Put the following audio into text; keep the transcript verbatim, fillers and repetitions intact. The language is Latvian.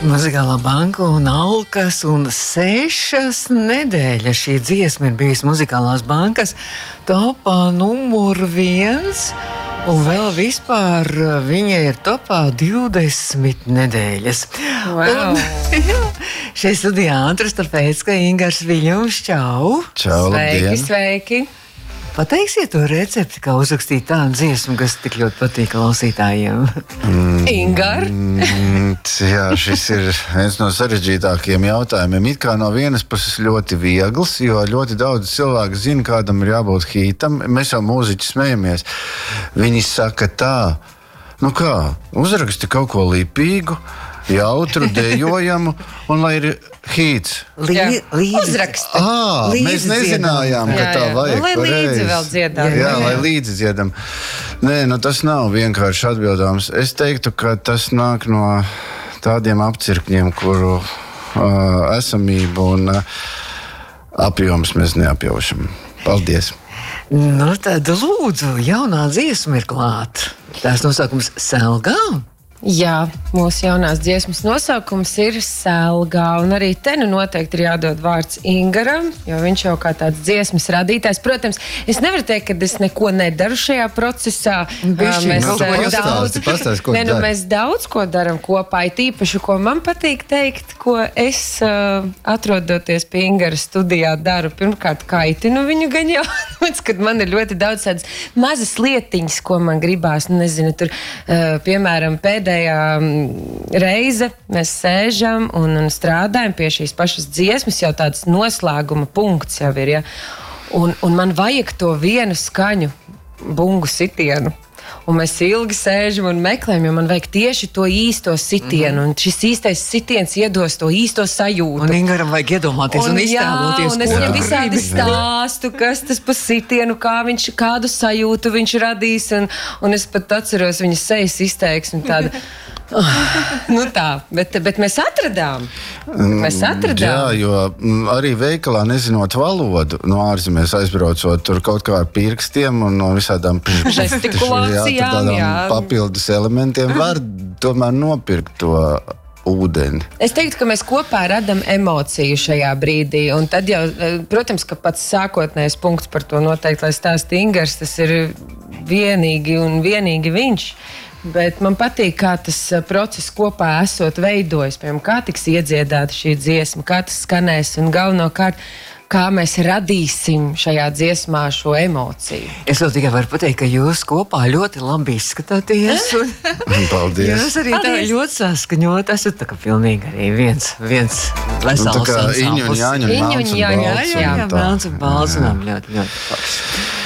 Muzikālā banka un alkas un sešas nedēļas šī dziesma ir bijusi Muzikālās bankas topā numur viens. Un vēl vispār viņa ir topā divdesmit nedēļas. Wow. Un, jā, šeit studijā Andris Tarpēcka, Ingars Viļņums, čau! Čau, Sveiki, labdien! sveiki! Pateiksiet to recepti, kā uzrakstīt tādu dziesmu, kas tik ļoti patīk klausītājiem. Mm. Ingar? Mm, jā, šis ir viens no sarežģītākajiem jautājumiem. It kā no vienas puses ļoti viegls, jo ļoti daudz cilvēku zina, kādam ir jābūt hītam. Mēs jau mūziķi smejamies. Viņi saka tā, nu kā, uzraksti kaut ko lipīgu, jautru, dejojamu, un lai ir hīts. Lī, līdzi, Uzraksti. À, mēs nezinājām, ka Jā, tā jā. vajag. Nu, lai līdzi pareizi. vēl dziedām. Jā, Jā, lai jā. līdzi dziedam. Nē, nu tas nav vienkārši atbildāms. Es teiktu, ka tas nāk no tādiem apcirkņiem, kuru uh, esamību un uh, apjoms mēs neapjaušam. Paldies! Nu, tad lūdzu, jaunā dziesma ir klāt. Tās nosaukums Selgā. Jā, mūsu jaunās dziesmas nosaukums ir Selgā, un arī te nu noteikti ir jādod vārds Ingaram, jo viņš jau kā tāds dziesmas radītājs. Protams, es nevaru teikt, ka es neko nedaru šajā procesā. Bišķi, Mēs nu, eh, pastāsti, daudz, pastāsti, ko ne, nu, dari. mēs daudz ko daram kopā, it īpaši, ko man patīk teikt, ko es uh, atrodoties pie Ingara studijā daru. Pirmkārt, kaitinu viņu gan jau, kad man ir ļoti daudz tādas mazas lietiņas, ko man gribās, nu, nezinu, tur, uh, piemēram, pēdējā reize mēs sēžam un, un strādājam pie šīs pašas dziesmas, jau tāds noslēguma punkts jau ir, ja? un, un man vajag to vienu skaņu bungu sitienu. Un mēs ilgi sēžam un meklējam, jo man vajag tieši to īsto sitienu. Mm. Un šis īstais sitiens iedos to īsto sajūtu. Un Ingaram vajag iedomāties un, un iztēloties, jā, un es ko viņam tu visādi gribi. stāstu, kas tas pa sitienu, kā viņš, kādu sajūtu viņš radīs. Un, un es pat atceros viņa sejas izteiksmi tādu. Nu tā, bet, bet mēs atradām. Mēs atradām. Jā, jo mm, arī veikalā nezinot valodu, no ārzemēs aizbraucot, tur kaut kā ar pirkstiem un no visādām Žestikulācijām, jā. papildus elementiem var tomēr nopirkt to ūdeni. Es teiktu, ka mēs kopā radam emociju šajā brīdī. Un tad jau, protams, ka pats sākotnējais punkts par to noteikti, lai stāsta Ingars, tas ir vienīgi un vienīgi viņš. Bet man patīk, kā tas process kopā esot veidojis. Piemēram, kā tiks iedziedāta šī dziesma, kā tas skanēs un galvenokārt, kā mēs radīsim šajā dziesmā šo emociju. Es vēl tikai varu pateikt, ka jūs kopā ļoti labi izskatāties. Un, Paldies! jūs arī tā Paldies. ļoti saskaņot. Esat tā kā pilnīgi arī viens, viens vesels Nu, tā kā ansamblis. Iņu un Jāņu un Iņu un Melns un Jāņu, Balts Jā, jā, un tā. Melns un Balts un ļoti, ļoti forši.